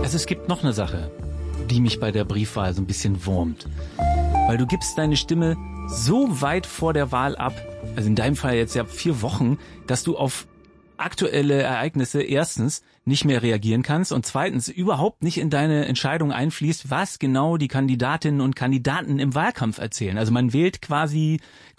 Also es gibt noch eine Sache, die mich bei der Briefwahl so ein bisschen wurmt. Weil du gibst deine Stimme so weit vor der Wahl ab, also in deinem Fall jetzt ja 4 Wochen, dass du auf aktuelle Ereignisse erstens nicht mehr reagieren kannst und zweitens überhaupt nicht in deine Entscheidung einfließt, was genau die Kandidatinnen und Kandidaten im Wahlkampf erzählen. Also man wählt quasi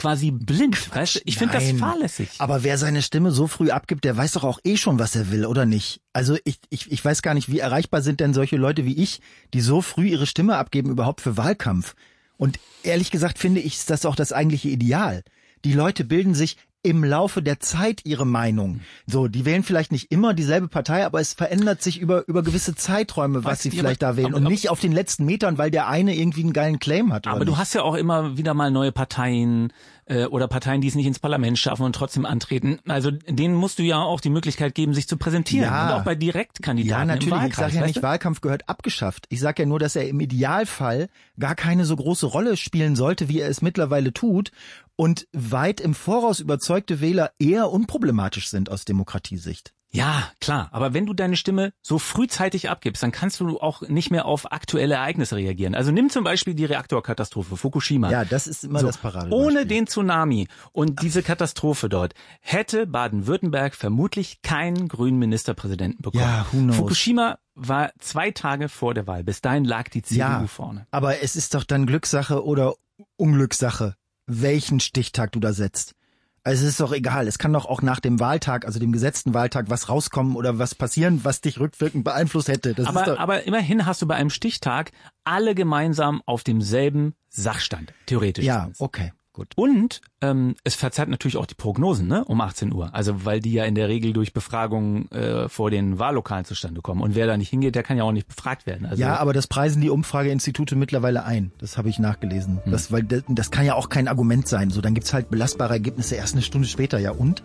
blind. Weißt du? Ich finde das fahrlässig. Aber wer seine Stimme so früh abgibt, der weiß doch auch schon, was er will, oder nicht? Also ich weiß gar nicht, wie erreichbar sind denn solche Leute wie ich, die so früh ihre Stimme abgeben, überhaupt für Wahlkampf? Und ehrlich gesagt finde ich, ist das auch das eigentliche Ideal. Die Leute bilden sich im Laufe der Zeit ihre Meinung. So, die wählen vielleicht nicht immer dieselbe Partei, aber es verändert sich über gewisse Zeiträume, was sie vielleicht da wählen. Und nicht auf den letzten Metern, weil der eine irgendwie einen geilen Claim hat. Aber du hast ja auch immer wieder mal neue Parteien oder Parteien, die es nicht ins Parlament schaffen und trotzdem antreten. Also denen musst du ja auch die Möglichkeit geben, sich zu präsentieren. Ja. Und auch bei Direktkandidaten. Ja, natürlich. Ich sage ja nicht, Wahlkampf gehört abgeschafft. Ich sage ja nur, dass er im Idealfall gar keine so große Rolle spielen sollte, wie er es mittlerweile tut. Und weit im Voraus überzeugte Wähler eher unproblematisch sind aus Demokratiesicht. Ja, klar. Aber wenn du deine Stimme so frühzeitig abgibst, dann kannst du auch nicht mehr auf aktuelle Ereignisse reagieren. Also nimm zum Beispiel die Reaktorkatastrophe Fukushima. Ja, das ist immer das Paradebeispiel. Ohne den Tsunami und diese Katastrophe dort hätte Baden-Württemberg vermutlich keinen grünen Ministerpräsidenten bekommen. Ja, who knows? Fukushima war 2 Tage vor der Wahl. Bis dahin lag die CDU vorne. Aber es ist doch dann Glückssache oder Unglückssache, welchen Stichtag du da setzt. Also es ist doch egal, es kann doch auch nach dem Wahltag, also dem gesetzten Wahltag, was rauskommen oder was passieren, was dich rückwirkend beeinflusst hätte. Aber immerhin hast du bei einem Stichtag alle gemeinsam auf demselben Sachstand, theoretisch. Ja, okay. Gut. Und es verzerrt natürlich auch die Prognosen, ne, um 18 Uhr. Also weil die ja in der Regel durch Befragungen vor den Wahllokalen zustande kommen. Und wer da nicht hingeht, der kann ja auch nicht befragt werden. Also ja, aber das preisen die Umfrageinstitute mittlerweile ein. Das habe ich nachgelesen. Weil das kann ja auch kein Argument sein. So, dann gibt's halt belastbare Ergebnisse erst eine Stunde später. Ja, und?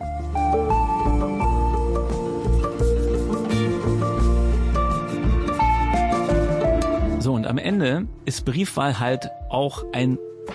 So, und am Ende ist Briefwahl halt auch ein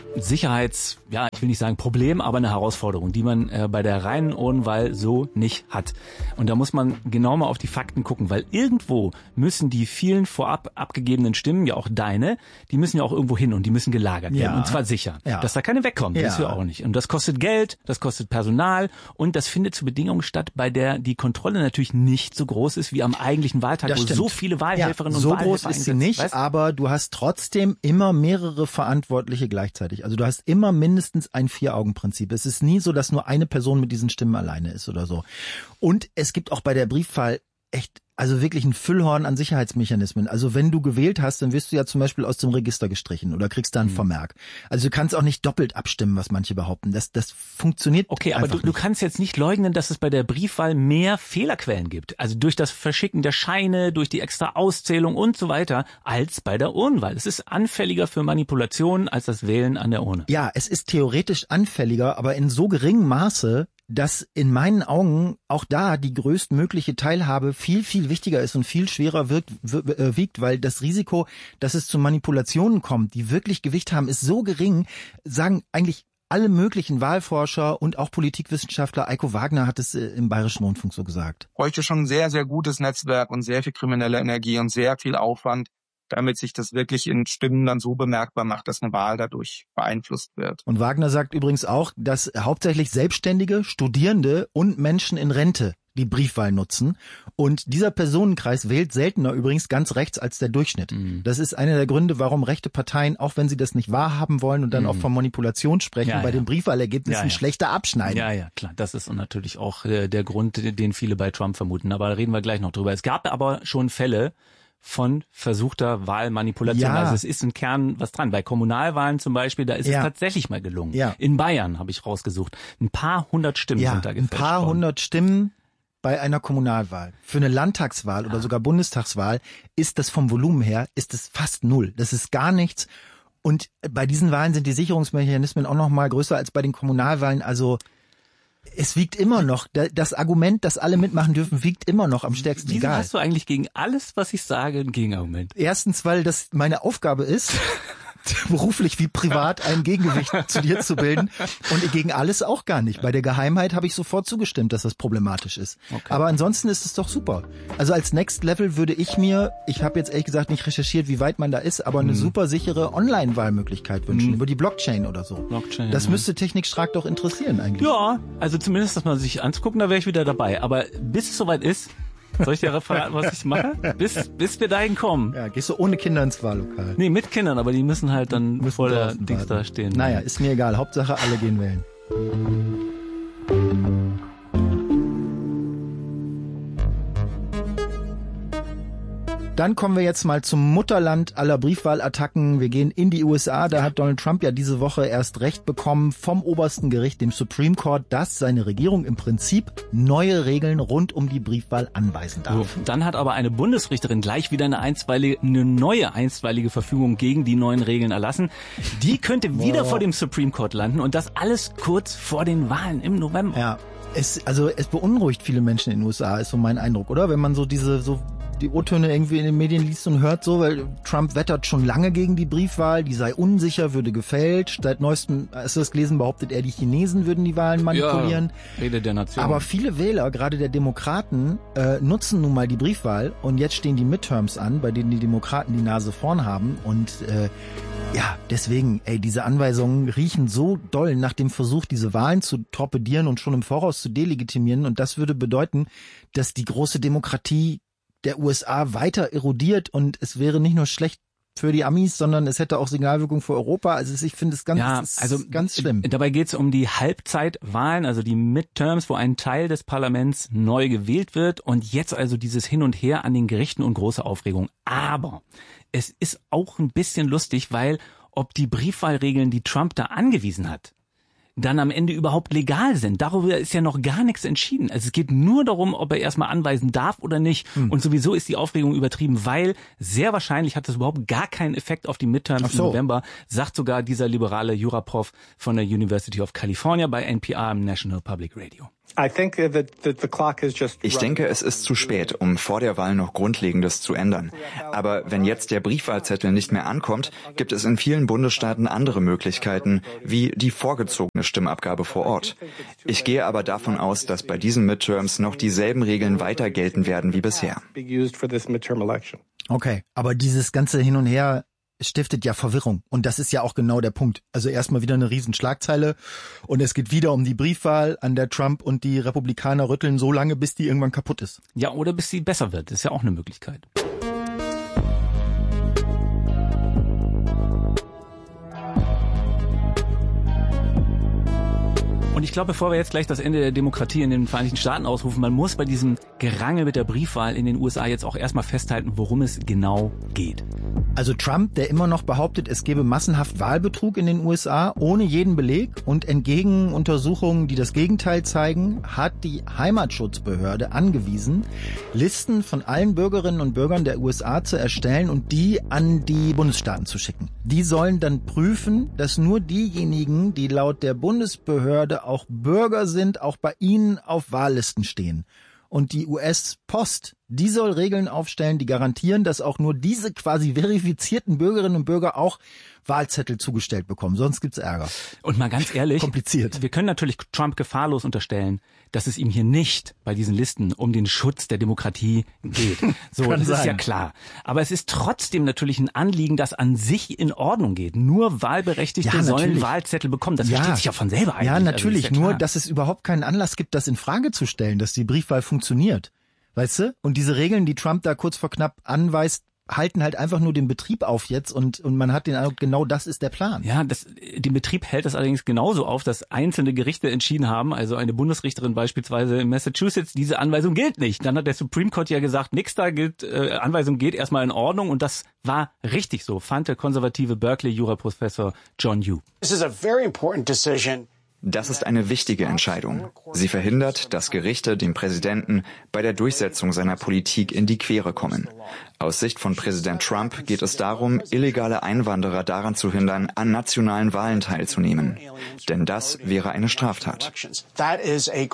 ich will nicht sagen Problem, aber eine Herausforderung, die man bei der reinen Urnenwahl so nicht hat. Und da muss man genau mal auf die Fakten gucken, weil irgendwo müssen die vielen vorab abgegebenen Stimmen, ja auch deine, die müssen ja auch irgendwo hin und die müssen gelagert werden. Und zwar sicher. Ja. Dass da keine wegkommen, das wir auch nicht. Und das kostet Geld, das kostet Personal und das findet zu Bedingungen statt, bei der die Kontrolle natürlich nicht so groß ist wie am eigentlichen Wahltag, wo so viele Wahlhelferinnen und Wahlhelfer so groß ist sie nicht, aber du hast trotzdem immer mehrere Verantwortliche gleichzeitig. Also du hast immer mindestens ein 4-Augen-Prinzip. Es ist nie so, dass nur eine Person mit diesen Stimmen alleine ist oder so. Und es gibt auch bei der Briefwahl echt, also wirklich ein Füllhorn an Sicherheitsmechanismen. Also wenn du gewählt hast, dann wirst du ja zum Beispiel aus dem Register gestrichen oder kriegst da einen Vermerk. Also du kannst auch nicht doppelt abstimmen, was manche behaupten. Das funktioniert okay, aber du kannst jetzt nicht leugnen, dass es bei der Briefwahl mehr Fehlerquellen gibt. Also durch das Verschicken der Scheine, durch die extra Auszählung und so weiter, als bei der Urnenwahl. Es ist anfälliger für Manipulationen als das Wählen an der Urne. Ja, es ist theoretisch anfälliger, aber in so geringem Maße, dass in meinen Augen auch da die größtmögliche Teilhabe viel, viel wichtiger ist und viel schwerer wiegt, weil das Risiko, dass es zu Manipulationen kommt, die wirklich Gewicht haben, ist so gering, sagen eigentlich alle möglichen Wahlforscher und auch Politikwissenschaftler. Eiko Wagner hat es im Bayerischen Rundfunk so gesagt. Bräuchte schon ein sehr, sehr gutes Netzwerk und sehr viel kriminelle Energie und sehr viel Aufwand, damit sich das wirklich in Stimmen dann so bemerkbar macht, dass eine Wahl dadurch beeinflusst wird. Und Wagner sagt übrigens auch, dass hauptsächlich Selbstständige, Studierende und Menschen in Rente die Briefwahl nutzen. Und dieser Personenkreis wählt seltener übrigens ganz rechts als der Durchschnitt. Das ist einer der Gründe, warum rechte Parteien, auch wenn sie das nicht wahrhaben wollen und dann auch von Manipulation sprechen, bei den Briefwahlergebnissen schlechter abschneiden. Ja, klar. Das ist natürlich auch der Grund, den viele bei Trump vermuten. Aber da reden wir gleich noch drüber. Es gab aber schon Fälle von versuchter Wahlmanipulation. Ja. Also es ist im Kern was dran. Bei Kommunalwahlen zum Beispiel, da ist es tatsächlich mal gelungen. Ja. In Bayern habe ich rausgesucht. Ein paar hundert Stimmen sind da gefälscht worden. Ein paar hundert Stimmen bei einer Kommunalwahl. Für eine Landtagswahl oder sogar Bundestagswahl ist das vom Volumen her, ist es fast null. Das ist gar nichts. Und bei diesen Wahlen sind die Sicherungsmechanismen auch noch mal größer als bei den Kommunalwahlen. Also es wiegt immer noch, das Argument, dass alle mitmachen dürfen, wiegt immer noch am stärksten. Wieso egal. Hast du eigentlich gegen alles, was ich sage, ein Gegenargument? Erstens, weil das meine Aufgabe ist. beruflich wie privat ein Gegengewicht zu dir zu bilden. Und gegen alles auch gar nicht. Bei der Geheimheit habe ich sofort zugestimmt, dass das problematisch ist. Okay. Aber ansonsten ist es doch super. Also als Next Level würde ich habe jetzt ehrlich gesagt nicht recherchiert, wie weit man da ist, aber eine super sichere Online-Wahlmöglichkeit wünschen, über die Blockchain oder so. Das müsste Technik Stark doch interessieren eigentlich. Ja, also zumindest, dass man sich angucken, da wäre ich wieder dabei. Aber bis es soweit ist, soll ich dir verraten, was ich mache? Bis wir dahin kommen. Ja, gehst du ohne Kinder ins Wahllokal? Nee, mit Kindern, aber die müssen halt dann vor der Dings da stehen. Naja, ist mir egal. Hauptsache, alle gehen wählen. Dann kommen wir jetzt mal zum Mutterland aller Briefwahlattacken. Wir gehen in die USA. Da hat Donald Trump ja diese Woche erst Recht bekommen vom obersten Gericht, dem Supreme Court, dass seine Regierung im Prinzip neue Regeln rund um die Briefwahl anweisen darf. So, dann hat aber eine Bundesrichterin gleich wieder eine neue einstweilige Verfügung gegen die neuen Regeln erlassen. Die könnte wieder vor dem Supreme Court landen und das alles kurz vor den Wahlen im November. Ja, es beunruhigt viele Menschen in den USA, ist so mein Eindruck, oder? Wenn man so die O-Töne irgendwie in den Medien liest und hört, so, weil Trump wettert schon lange gegen die Briefwahl, die sei unsicher, würde gefälscht. Seit neuestem, hast du das gelesen, behauptet er, die Chinesen würden die Wahlen manipulieren. Ja, Rede der Nation. Aber viele Wähler, gerade der Demokraten, nutzen nun mal die Briefwahl und jetzt stehen die Midterms an, bei denen die Demokraten die Nase vorn haben und deswegen, diese Anweisungen riechen so doll nach dem Versuch, diese Wahlen zu torpedieren und schon im Voraus zu delegitimieren und das würde bedeuten, dass die große Demokratie der USA weiter erodiert und es wäre nicht nur schlecht für die Amis, sondern es hätte auch Signalwirkung für Europa. Also ich finde es ganz schlimm. Dabei geht es um die Halbzeitwahlen, also die Midterms, wo ein Teil des Parlaments neu gewählt wird und jetzt also dieses Hin und Her an den Gerichten und große Aufregung. Aber es ist auch ein bisschen lustig, weil ob die Briefwahlregeln, die Trump da angewiesen hat, dann am Ende überhaupt legal sind. Darüber ist ja noch gar nichts entschieden. Also es geht nur darum, ob er erstmal anweisen darf oder nicht. Und sowieso ist die Aufregung übertrieben, weil sehr wahrscheinlich hat das überhaupt gar keinen Effekt auf die Midterms im November, sagt sogar dieser liberale Juraprof von der University of California bei NPR im National Public Radio. Ich denke, es ist zu spät, um vor der Wahl noch Grundlegendes zu ändern. Aber wenn jetzt der Briefwahlzettel nicht mehr ankommt, gibt es in vielen Bundesstaaten andere Möglichkeiten, wie die vorgezogene Stimmabgabe vor Ort. Ich gehe aber davon aus, dass bei diesen Midterms noch dieselben Regeln weiter gelten werden wie bisher. Okay, aber dieses ganze Hin und Her stiftet ja Verwirrung. Und das ist ja auch genau der Punkt. Also erstmal wieder eine Riesenschlagzeile und es geht wieder um die Briefwahl, an der Trump und die Republikaner rütteln so lange, bis die irgendwann kaputt ist. Ja, oder bis sie besser wird. Das ist ja auch eine Möglichkeit. Und ich glaube, bevor wir jetzt gleich das Ende der Demokratie in den Vereinigten Staaten ausrufen, man muss bei diesem Gerangel mit der Briefwahl in den USA jetzt auch erstmal festhalten, worum es genau geht. Also Trump, der immer noch behauptet, es gebe massenhaft Wahlbetrug in den USA ohne jeden Beleg und entgegen Untersuchungen, die das Gegenteil zeigen, hat die Heimatschutzbehörde angewiesen, Listen von allen Bürgerinnen und Bürgern der USA zu erstellen und die an die Bundesstaaten zu schicken. Die sollen dann prüfen, dass nur diejenigen, die laut der Bundesbehörde auch Bürger sind, auch bei ihnen auf Wahllisten stehen. Und die US-Post, die soll Regeln aufstellen, die garantieren, dass auch nur diese quasi verifizierten Bürgerinnen und Bürger auch Wahlzettel zugestellt bekommen. Sonst gibt's Ärger. Und mal ganz ehrlich, kompliziert. Wir können natürlich Trump gefahrlos unterstellen, dass es ihm hier nicht bei diesen Listen um den Schutz der Demokratie geht. So, das ist ja klar. Aber es ist trotzdem natürlich ein Anliegen, das an sich in Ordnung geht. Nur Wahlberechtigte sollen Wahlzettel bekommen. Das versteht sich ja von selber eigentlich. Ja, natürlich. Also nur, dass es überhaupt keinen Anlass gibt, das in Frage zu stellen, dass die Briefwahl funktioniert. Weißt du? Und diese Regeln, die Trump da kurz vor knapp anweist, halten halt einfach nur den Betrieb auf jetzt und man hat den Eindruck, genau das ist der Plan. Ja, den Betrieb hält das allerdings genauso auf, dass einzelne Gerichte entschieden haben, also eine Bundesrichterin beispielsweise in Massachusetts, diese Anweisung gilt nicht. Dann hat der Supreme Court ja gesagt, nix da gilt, Anweisung geht erstmal in Ordnung und das war richtig so, fand der konservative Berkeley-Juraprofessor John Yoo. This is a very important decision. Das ist eine wichtige Entscheidung. Sie verhindert, dass Gerichte dem Präsidenten bei der Durchsetzung seiner Politik in die Quere kommen. Aus Sicht von Präsident Trump geht es darum, illegale Einwanderer daran zu hindern, an nationalen Wahlen teilzunehmen. Denn das wäre eine Straftat.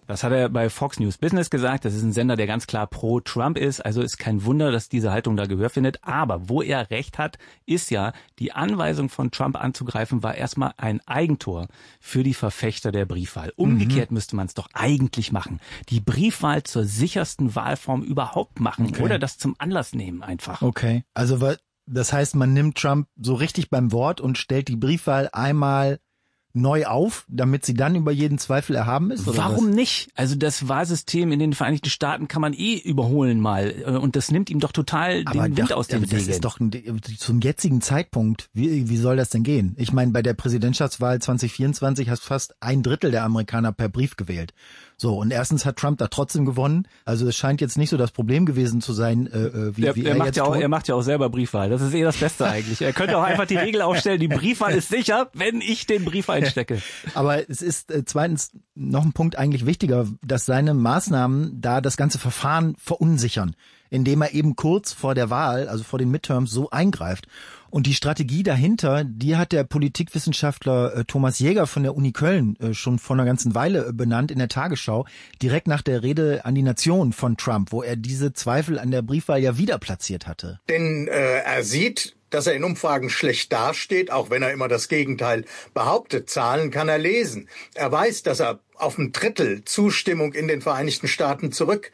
Das hat er bei Fox News Business gesagt. Das ist ein Sender, der ganz klar pro Trump ist. Also ist kein Wunder, dass diese Haltung da Gehör findet. Aber wo er recht hat, ist ja, die Anweisung von Trump anzugreifen war erstmal ein Eigentor für die Verfechter der Briefwahl. Umgekehrt müsste man es doch eigentlich machen. Die Briefwahl zur sichersten Wahlform überhaupt machen oder das zum Anlass nehmen einfach. Okay, also das heißt, man nimmt Trump so richtig beim Wort und stellt die Briefwahl einmal neu auf, damit sie dann über jeden Zweifel erhaben ist? Oder Warum nicht? Also das Wahlsystem in den Vereinigten Staaten kann man überholen mal. Und das nimmt ihm doch total den Wind aus den Segeln. Das ist doch zum jetzigen Zeitpunkt, wie soll das denn gehen? Ich meine, bei der Präsidentschaftswahl 2024 hast fast 1/3 der Amerikaner per Brief gewählt. So, und erstens hat Trump da trotzdem gewonnen. Also es scheint jetzt nicht so das Problem gewesen zu sein, er macht ja auch selber Briefwahl. Das ist das Beste eigentlich. Er könnte auch einfach die Regel aufstellen, die Briefwahl ist sicher, wenn ich den Brief einstecke. Aber es ist zweitens noch ein Punkt eigentlich wichtiger, dass seine Maßnahmen da das ganze Verfahren verunsichern, indem er eben kurz vor der Wahl, also vor den Midterms, so eingreift. Und die Strategie dahinter, die hat der Politikwissenschaftler Thomas Jäger von der Uni Köln schon vor einer ganzen Weile benannt in der Tagesschau, direkt nach der Rede an die Nation von Trump, wo er diese Zweifel an der Briefwahl ja wieder platziert hatte. Denn er sieht, dass er in Umfragen schlecht dasteht, auch wenn er immer das Gegenteil behauptet. Zahlen kann er lesen. Er weiß, dass er auf ein Drittel Zustimmung in den Vereinigten Staaten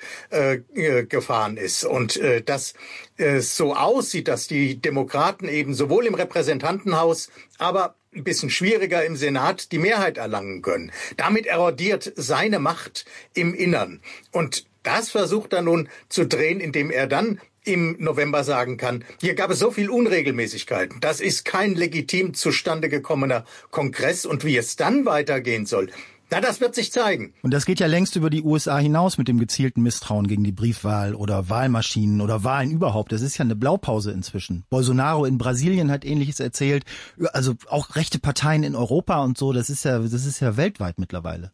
zurückgefahren ist und dass es so aussieht, dass die Demokraten eben sowohl im Repräsentantenhaus, aber ein bisschen schwieriger im Senat die Mehrheit erlangen können. Damit erodiert seine Macht im Innern. Und das versucht er nun zu drehen, indem er dann im November sagen kann, hier gab es so viel Unregelmäßigkeiten, das ist kein legitim zustande gekommener Kongress und wie es dann weitergehen soll, na, das wird sich zeigen. Und das geht ja längst über die USA hinaus mit dem gezielten Misstrauen gegen die Briefwahl oder Wahlmaschinen oder Wahlen überhaupt. Das ist ja eine Blaupause inzwischen. Bolsonaro in Brasilien hat Ähnliches erzählt. Also auch rechte Parteien in Europa und so, das ist ja weltweit mittlerweile.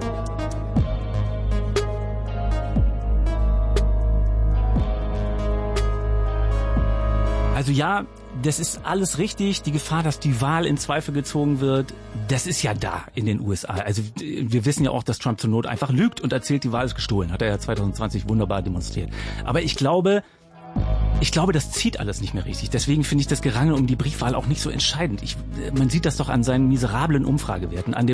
Also ja, das ist alles richtig. Die Gefahr, dass die Wahl in Zweifel gezogen wird, das ist ja da in den USA. Also wir wissen ja auch, dass Trump zur Not einfach lügt und erzählt, die Wahl ist gestohlen. Hat er ja 2020 wunderbar demonstriert. Aber ich glaube, das zieht alles nicht mehr richtig. Deswegen finde ich das Gerangel um die Briefwahl auch nicht so entscheidend. Man sieht das doch an seinen miserablen Umfragewerten, an